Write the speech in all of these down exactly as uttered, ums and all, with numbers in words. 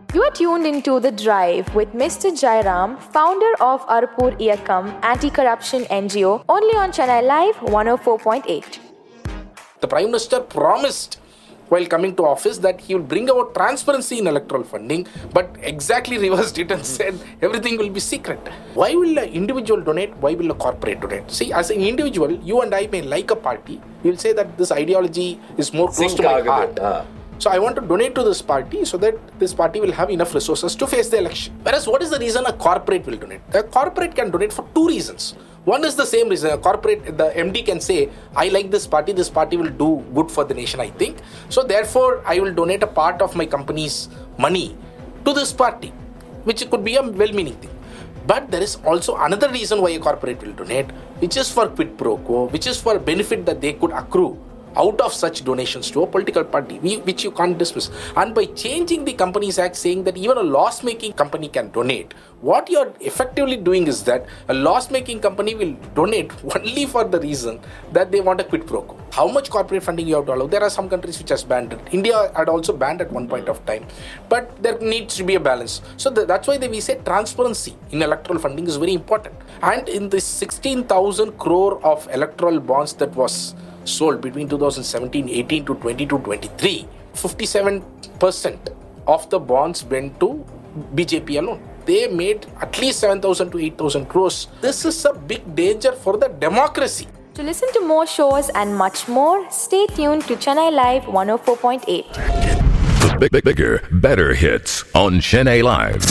You are tuned into The Drive with Mister Jairam, founder of Arupur Iyakam, anti-corruption N G O, only on Chennai Live one oh four point eight. The Prime Minister promised while coming to office that he will bring about transparency in electoral funding, but exactly reversed it and said everything will be secret. Why will an individual donate? Why will a corporate donate? See, as an individual, you and I may like a party. We'll say that this ideology is more close to my heart. Uh. So I want to donate to this party so that this party will have enough resources to face the election. Whereas what is the reason a corporate will donate? A corporate can donate for two reasons. One is the same reason. A corporate, the M D can say, I like this party, this party will do good for the nation, I think. So therefore, I will donate a part of my company's money to this party, which could be a well-meaning thing. But there is also another reason why a corporate will donate, which is for quid pro quo, which is for benefit that they could accrue out of such donations to a political party, which you can't dismiss. And by changing the Companies Act, saying that even a loss-making company can donate, what you're effectively doing is that a loss-making company will donate only for the reason that they want a quid pro quo. How much corporate funding you have to allow? There are some countries which has banned it. India had also banned at one point of time. But there needs to be a balance. So the, that's why they, we say transparency in electoral funding is very important. And in this sixteen thousand crore of electoral bonds that was sold between two thousand seventeen eighteen to twenty-two twenty-three, fifty-seven percent of the bonds went to B J P alone. They made at least seven thousand to eight thousand crores. This is a big danger for the democracy. To listen to more shows and much more, stay tuned to Chennai Live one oh four point eight. The big, big, bigger, better hits on Chennai Live.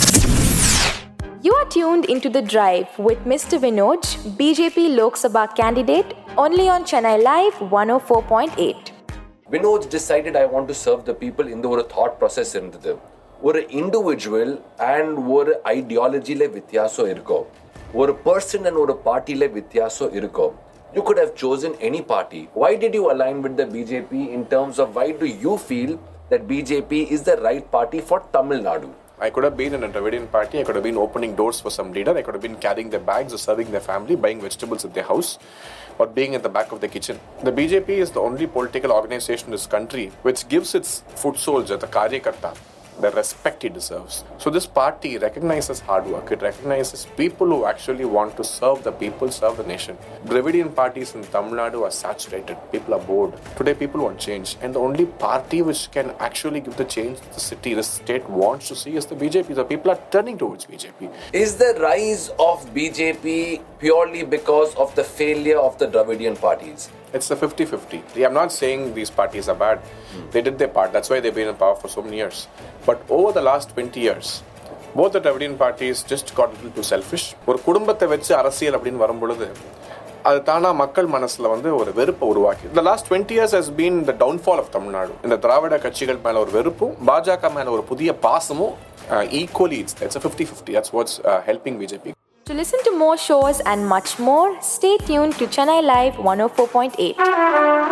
You are tuned into The Drive with Mister Vinod, B J P Lok Sabha candidate, only on Chennai Live one oh four point eight. Vinod decided I want to serve the people in the thought process irundhathu. ஒரு individual and ஒரு ஐடியாலஜியில் வித்தியாசம் இருக்கும். ஒரு person and ஒரு பார்ட்டியில் வித்தியாசம் இருக்கும். You could have chosen any party. Why did you align with the B J P in terms of why do you feel that B J P is the right party for Tamil Nadu? I could have been in a Dravidian party. I could have been opening doors for some leader. I could have been carrying their bags or serving their family, buying vegetables at their house, or being at the back of the kitchen. The B J P is the only political organization in this country which gives its foot soldier, the Karyakarta, the respect he deserves. So this party recognizes hard work. It recognizes people who actually want to serve the people, serve the nation. Dravidian parties in Tamil Nadu are saturated. People are bored. Today people want change. And the only party which can actually give the change that the city, the state wants to see is the B J P. The people are turning towards B J P. Is the rise of B J P purely because of the failure of the Dravidian parties? It's a fifty-fifty. I'm not saying these parties are bad. Mm. They did their part. That's why they've been in power for so many years. But over the last twenty years, both the Dravidian parties just got a little too selfish. ஒரு குடும்பத்தை வச்சு அரசியல் அப்படின்னு வரும்பொழுது அது தானா மக்கள் மனசுல வந்து ஒரு வெறுப்பை உருவாக்கி. The last twenty years has been the downfall of Tamil Nadu. இந்த திராவிட கட்சிகள் மேல ஒரு வெறுப்பும் பாஜக மேல ஒரு புதிய பாசமும் equally it's, it's a fifty-fifty. That's what's uh, helping B J P. To listen to more shows and much more, stay tuned to Chennai Live one oh four point eight.